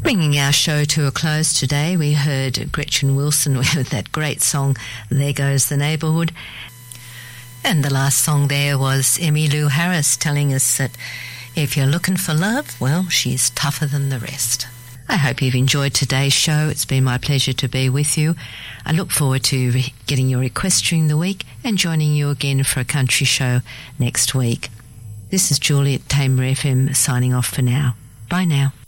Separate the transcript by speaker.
Speaker 1: Bringing our show to a close today, we heard Gretchen Wilson with that great song, There Goes the Neighbourhood. And the last song there was Emmylou Harris telling us that if you're looking for love, well, she's tougher than the rest. I hope you've enjoyed today's show. It's been my pleasure to be with you. I look forward to getting your requests during the week and joining you again for a country show next week. This is Julie at Tamer FM signing off for now. Bye now.